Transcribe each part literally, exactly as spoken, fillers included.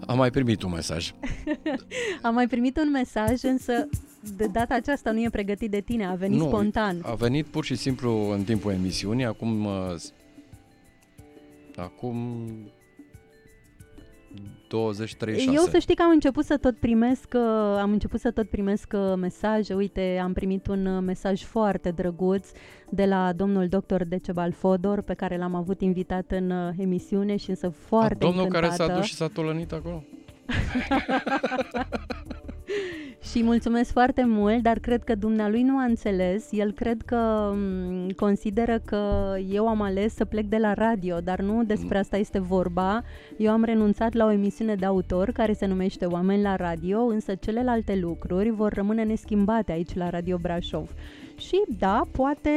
Am mai primit un mesaj. Am mai primit un mesaj, însă de data aceasta nu e pregătit de tine, a venit nu, spontan. A venit pur și simplu în timpul emisiunii, acum... Acum... douăzeci treizeci și șase. Eu să știi că am început să tot primesc am început să tot primesc mesaje. Uite, am primit un mesaj foarte drăguț de la domnul doctor Decebal Fodor, pe care l-am avut invitat în emisiune și însă foarte A, domnul încântată. care s-a dus și s-a tolănit acolo? Și mulțumesc foarte mult, dar cred că dumnealui nu a înțeles. El cred că m- consideră că eu am ales să plec de la radio, dar nu despre asta este vorba. Eu am renunțat la o emisiune de autor care se numește Oameni la Radio, însă celelalte lucruri vor rămâne neschimbate aici la Radio Brașov. Și da, poate...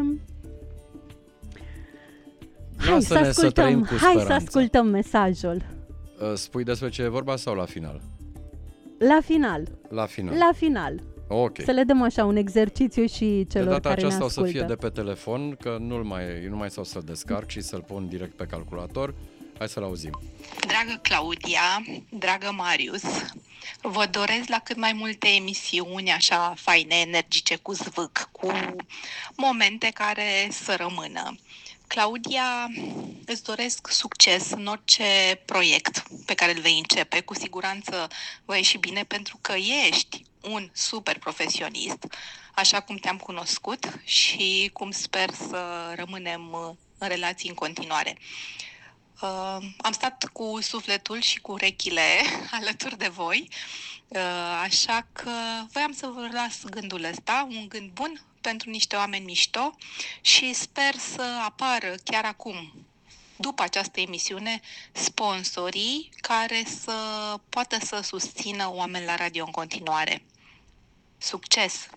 Hai să ascultăm, să hai să ascultăm mesajul. Spui despre ce e vorba sau la final? La final. La final. La final. Ok. Să le dăm așa un exercițiu și celor de data care ne aceasta ascultă. o să fie de pe telefon, că nu mai, nu mai stau să-l descarc și să-l pun direct pe calculator. Hai să-l auzim. Dragă Claudia, dragă Marius, vă doresc la cât mai multe emisiuni așa faine, energice, cu zvâc, cu momente care să rămână. Claudia, îți doresc succes în orice proiect pe care îl vei începe. Cu siguranță va ieși bine pentru că ești un super profesionist, așa cum te-am cunoscut și cum sper să rămânem în relații în continuare. Uh, am stat cu sufletul și cu urechile alături de voi, uh, așa că voiam să vă las gândul ăsta, un gând bun pentru niște oameni mișto și sper să apară chiar acum, după această emisiune, sponsorii care să poată să susțină Oameni la Radio în continuare. Succes!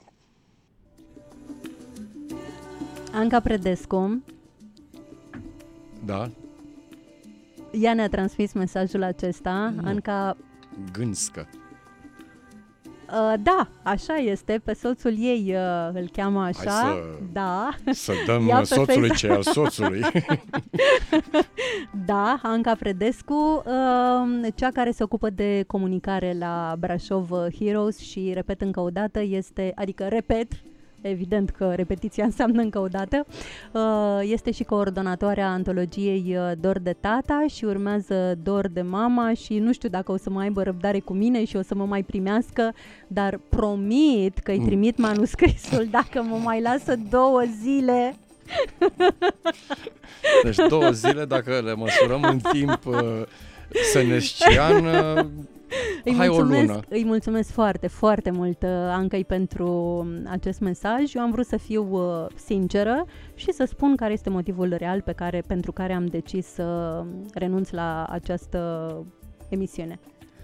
Anca Predescu. Da? Ea ne-a transmis mesajul acesta. Nu. Anca... Gânscă. Uh, da, așa este. Pe soțul ei uh, îl cheamă așa. Hai să, da. să dăm soțului ce al soțului. Da, Anca Predescu, uh, cea care se ocupă de comunicare la Brașov Heroes și, repet încă o dată, este, adică repet, evident că repetiția înseamnă încă o dată, este și coordonatoarea antologiei Dor de Tata și urmează Dor de Mama și nu știu dacă o să mai aibă răbdare cu mine și o să mă mai primească, dar promit că îi trimit manuscrisul dacă mă mai lasă două zile. Deci două zile, dacă le măsurăm în timp uh, senescian, uh, Îi hai mulțumesc, o lună. Îi mulțumesc foarte, foarte mult, Ancăi, pentru acest mesaj. Eu am vrut să fiu uh, sinceră și să spun care este motivul real pe care, pentru care am decis să renunț la această emisiune.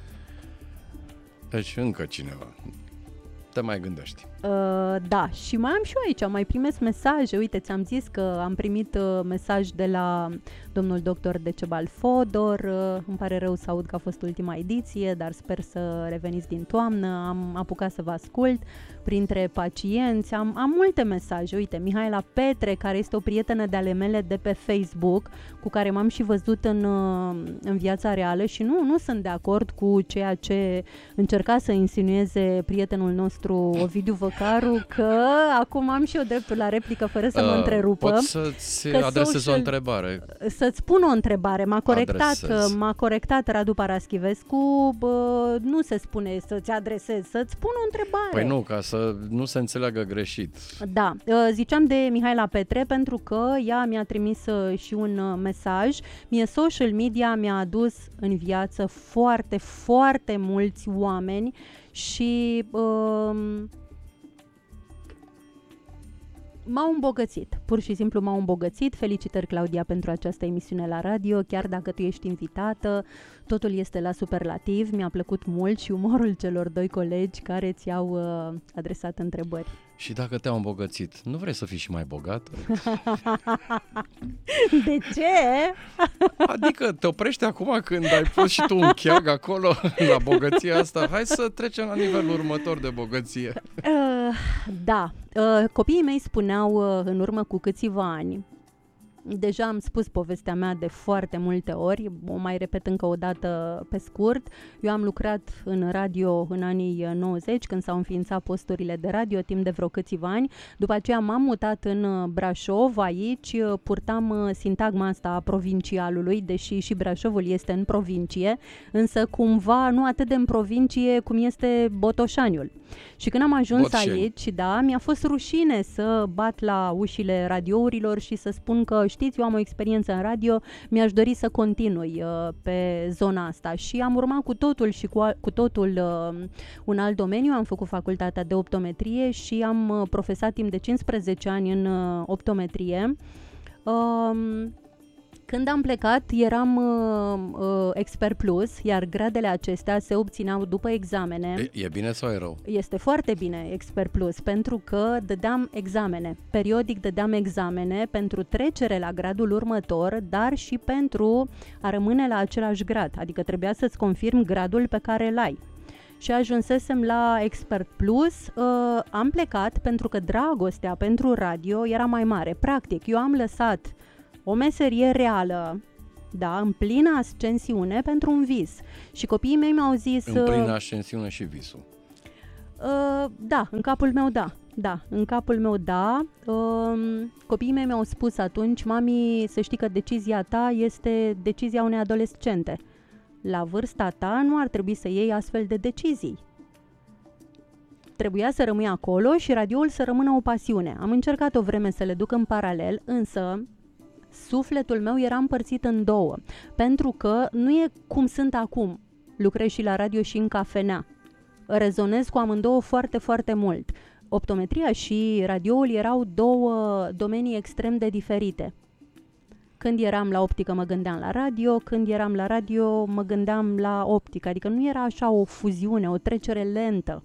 Deci încă cineva. Te mai gândești. Uh, da, și mai am și eu aici, mai primesc mesaje. Uite, ți-am zis că am primit uh, mesaj de la domnul doctor Decebal Fodor. Uh, îmi pare rău să aud că a fost ultima ediție, dar sper să reveniți din toamnă. Am apucat să vă ascult printre pacienți. Am, am multe mesaje. Uite, Mihaela Petre, care este o prietenă de ale mele de pe Facebook, cu care m-am și văzut în, uh, în viața reală și nu, nu sunt de acord cu ceea ce încerca să insinueze prietenul nostru Ovidiu Văcaru, că acum am și eu dreptul la replică fără să mă uh, întrerupă. Pot să-ți adresez social... o întrebare. Să-ți pun o întrebare. M-a corectat, Adresez. m-a corectat Radu Paraschivescu. Bă, nu se spune să-ți adresez, să-ți pun o întrebare. Păi nu, ca să nu se înțeleagă greșit. Da, ziceam de Mihaela Petre pentru că ea mi-a trimis și un mesaj. Mie social media mi-a adus în viață foarte, foarte mulți oameni și uh, m-au îmbogățit, pur și simplu m-au îmbogățit. Felicitări, Claudia, pentru această emisiune la radio, chiar dacă tu ești invitată, totul este la superlativ. Mi-a plăcut mult și umorul celor doi colegi care ți-au uh, adresat întrebări. Și dacă te-au îmbogățit, nu vrei să fii și mai bogată? De ce? Adică te oprești acum când ai pus și tu un cheag acolo la bogăția asta. Hai să trecem la nivelul următor de bogăție. Uh, da, uh, copiii mei spuneau uh, în urmă cu câțiva ani Deja am spus povestea mea de foarte multe ori, o mai repet încă o dată pe scurt. Eu am lucrat în radio în anii nouăzeci, când s-au înființat posturile de radio, timp de vreo câțiva ani. După aceea m-am mutat în Brașov, aici purtam sintagma asta a provincialului, deși și Brașovul este în provincie, însă cumva nu atât de în provincie cum este Botoșaniul. Și când am ajuns Botșeni. aici, da, mi-a fost rușine să bat la ușile radiourilor și să spun că, știți, eu am o experiență în radio, mi-aș dori să continui uh, pe zona asta. Și am urmat cu totul și cu, a, cu totul uh, un alt domeniu. Am făcut facultatea de optometrie și am uh, profesat timp de cincisprezece ani în uh, optometrie. Uh, Când am plecat, eram uh, uh, expert plus, iar gradele acestea se obțineau după examene. E, e bine sau e rău? Este foarte bine expert plus, pentru că dădeam examene, periodic dădeam examene pentru trecere la gradul următor, dar și pentru a rămâne la același grad, adică trebuia să-ți confirm gradul pe care îl ai. Și ajunsesem la expert plus, uh, am plecat pentru că dragostea pentru radio era mai mare. Practic, eu am lăsat o meserie reală, da, în plină ascensiune pentru un vis. Și copiii mei mi-au zis... În plină ascensiune și visul. Uh, da, în capul meu da. Da, în capul meu da. Uh, copiii mei mi-au spus atunci: mami, să știi că decizia ta este decizia unei adolescente. La vârsta ta nu ar trebui să iei astfel de decizii. Trebuia să rămâi acolo și radioul să rămână o pasiune. Am încercat o vreme să le duc în paralel, însă sufletul meu era împărțit în două, pentru că nu e cum sunt acum. Lucrez și la radio și în cafenea. Rezonez cu amândouă foarte, foarte mult. Optometria și radioul erau două domenii extrem de diferite. Când eram la optică mă gândeam la radio, când eram la radio mă gândeam la optică, adică nu era așa o fuziune, o trecere lentă.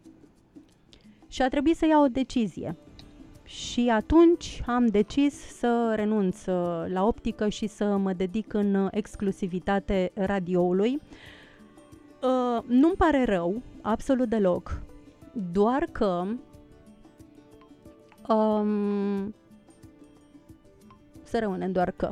Și a trebuit să iau o decizie. Și atunci am decis să renunț la optică și să mă dedic în exclusivitate radioului. Uh, nu-mi pare rău, absolut deloc, doar că um, să rămânem doar că.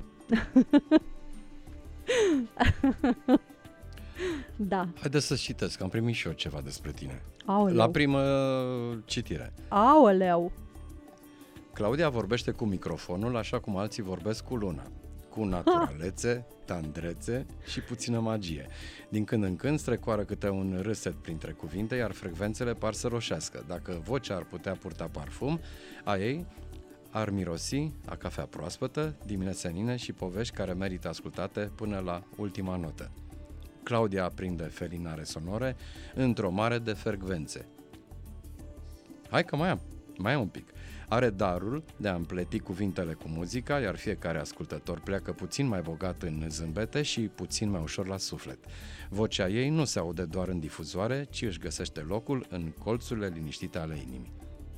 Da. Haideți să citesc, am primit și eu ceva despre tine. Aoleu. La primă citire. Aoleu. Claudia vorbește cu microfonul așa cum alții vorbesc cu luna. Cu naturalețe, tandrețe și puțină magie. Din când în când strecoară câte un râset printre cuvinte, iar frecvențele par să roșească. Dacă vocea ar putea purta parfum, a ei ar mirosi a cafea proaspătă, diminețenine și povești care merită ascultate până la ultima notă. Claudia aprinde felinare sonore într-o mare de frecvențe. Hai că mai am, mai am un pic. Are darul de a împleti cuvintele cu muzica, iar fiecare ascultător pleacă puțin mai bogat în zâmbete și puțin mai ușor la suflet. Vocea ei nu se aude doar în difuzoare, ci își găsește locul în colțurile liniștite ale inimii.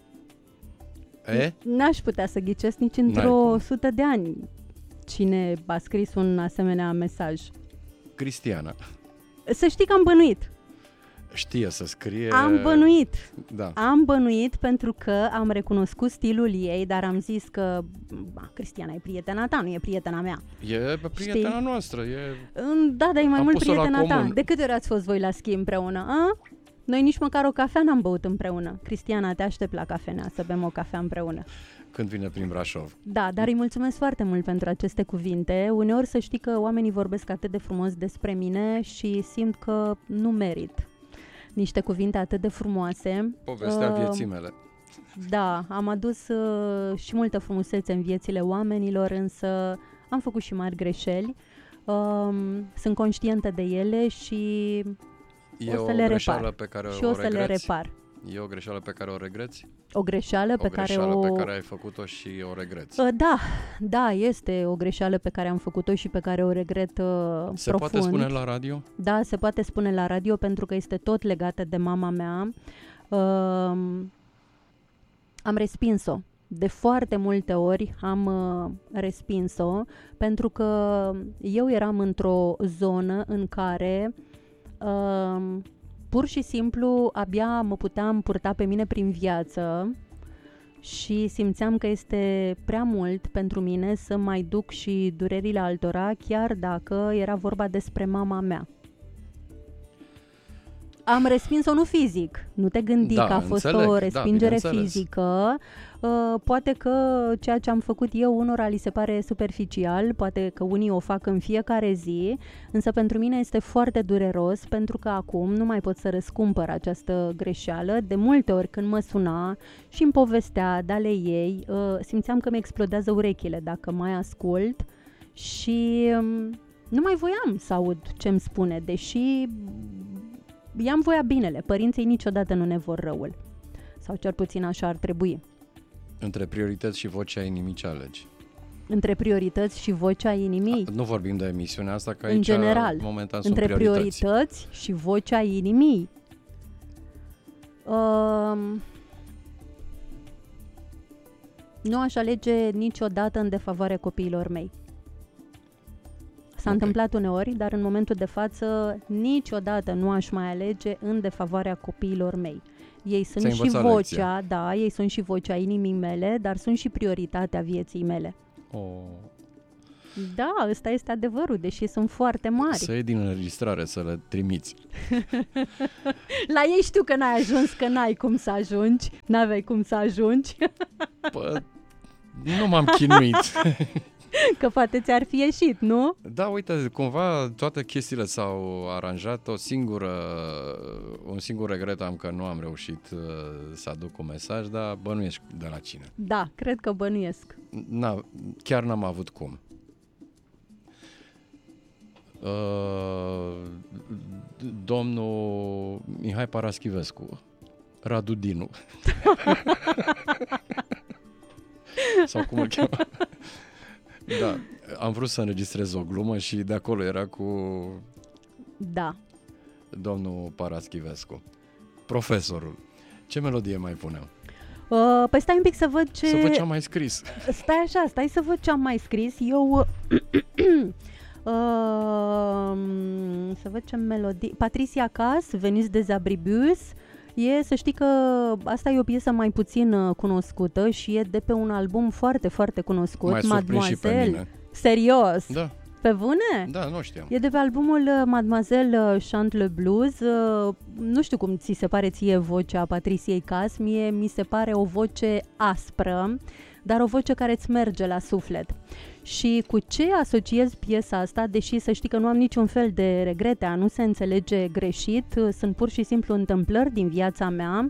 E? N-aș putea să ghicesc nici într-o sută de ani cine a scris un asemenea mesaj. Cristiana. Să știi că am bănuit. Știe să scrie... Am bănuit. Da. Am bănuit pentru că am recunoscut stilul ei, dar am zis că ba, Cristiana e prietena ta, nu e prietena mea. E pe prietena Știi? noastră. E... Da, dar e mai am mult pus-o la prietena ta. comun. De câte ori ați fost voi la schi împreună? A? Noi nici măcar o cafea n-am băut împreună. Cristiana, te aștept la cafenea să bem o cafea împreună. Când vine prin Brașov. Da, dar îi mulțumesc foarte mult pentru aceste cuvinte. Uneori să știi că oamenii vorbesc atât de frumos despre mine și simt că nu merit niște cuvinte atât de frumoase. Povestea Uh, vieții mele. Da, am adus uh, și multă frumusețe în viețile oamenilor, însă am făcut și mari greșeli. Uh, sunt conștientă de ele și E o să o le greșeală repar. pe care și o o să le regreți? repar. E o greșeală pe care o regreți? O greșeală O pe care greșeală o... pe care ai făcut-o și o regreți. Uh, Da, da, este o greșeală pe care am făcut-o și pe care o regret uh, Se profund. poate spune la radio? Da, se poate spune la radio pentru că este tot legată de mama mea. Uh, am respins-o. De foarte multe ori am uh, respins-o pentru că eu eram într-o zonă în care uh, pur și simplu abia mă puteam purta pe mine prin viață. și simțeam că este prea mult pentru mine să mai duc și durerile altora, chiar dacă era vorba despre mama mea. Am respins-o nu fizic, nu te gândi Da, că a fost înțeleg, o da, respingere bineînțeles. fizică. Uh, poate că ceea ce am făcut eu unora li se pare superficial, poate că unii o fac în fiecare zi, însă pentru mine este foarte dureros pentru că acum nu mai pot să răscumpăr această greșeală. De multe ori când mă suna și îmi povestea de ale ei, uh, simțeam că mi explodează urechile dacă mai ascult și um, nu mai voiam să aud ce-mi spune, deși i-am voia binele. Părinții niciodată nu ne vor răul. Sau cel puțin așa ar trebui. Între priorități și vocea inimii ce alegi? Între priorități și vocea inimii. A, nu vorbim de emisiunea asta, că În aici general, momentan sunt între priorități. priorități și vocea inimii. Um, nu aș alege niciodată în defavoarea copiilor mei. S-a Ok. întâmplat uneori, dar în momentul de față niciodată nu aș mai alege în defavoarea copiilor mei. Ei sunt Ți-ai și învățat vocea, lecția. da, ei sunt și vocea inimii mele, dar sunt și prioritatea vieții mele. O, Da, ăsta este adevărul, deși sunt foarte mari. să iei din înregistrare, să le trimiți. La ei știu că n-ai ajuns, că n-ai cum să ajungi, n-aveai cum să ajungi, Pă, nu m-am chinuit. că poate ți-ar fi ieșit, nu? Da, uite, cumva toate chestiile s-au aranjat, o singură, un singur regret am că nu am reușit uh, să aduc un mesaj, dar bănuiești de la cine. Da, cred că bănuiesc. N-a, chiar n-am avut cum. Uh, domnul Mihai Paraschivescu, Radu Dinu. Sau cum îl cheamă? Da, am vrut să înregistrez o glumă și de acolo era cu Da. domnul Paraschivescu. Profesorul. Ce melodie mai punem? Uh, păi stai un pic să văd ce... Să văd ce am mai scris. Stai așa, stai să văd ce am mai scris. Eu... uh, să văd ce melodie... Patricia Cass, Venus des Abribus. E, să știi că asta e o piesă mai puțin uh, cunoscută și e de pe un album foarte, foarte cunoscut. Mai surprins și pe mine. Serios? Da, Pe bune? da, nu știam. E de pe albumul uh, Mademoiselle uh, Chante le Blues. Uh, nu știu cum ți se pare ție vocea Patriciei Cass. Mie mi se pare o voce aspră, dar o voce care îți merge la suflet. Și cu ce asociez piesa asta, deși să știi că nu am niciun fel de regrete, a nu se înțelege greșit, sunt pur și simplu întâmplări din viața mea.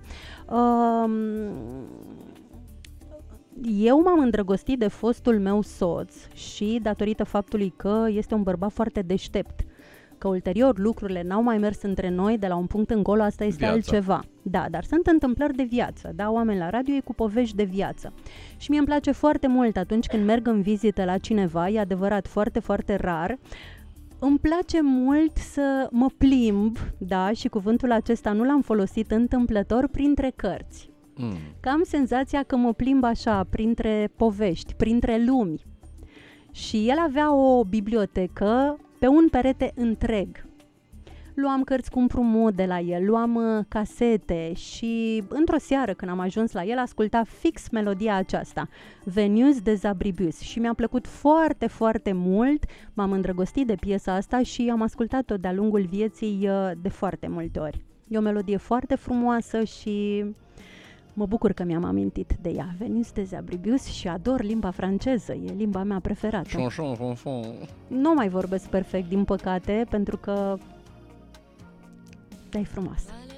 Eu m-am îndrăgostit de fostul meu soț și datorită faptului că este un bărbat foarte deștept, că ulterior lucrurile n-au mai mers între noi de la un punct încolo, asta este Viața. altceva. Da, dar sunt întâmplări de viață, da, oameni la radio e cu povești de viață. Și mie îmi place foarte mult atunci când merg în vizită la cineva, e adevărat, foarte, foarte rar, îmi place mult să mă plimb, da, și cuvântul acesta nu l-am folosit întâmplător, printre cărți. Mm. Că am senzația că mă plimb așa, printre povești, printre lumi. Și el avea o bibliotecă pe un perete întreg. Luam cărți cu împrumut de la el, luam uh, casete și într-o seară când am ajuns la el asculta fix melodia aceasta, Venus des Abribus, și mi-a plăcut foarte, foarte mult, m-am îndrăgostit de piesa asta și am ascultat-o de-a lungul vieții uh, de foarte multe ori. E o melodie foarte frumoasă și mă bucur că mi-am amintit de ea, Venus des Abribus, și ador limba franceză, e limba mea preferată. Chanson, fanfon. Nu mai vorbesc perfect, din păcate, pentru că e frumoasă.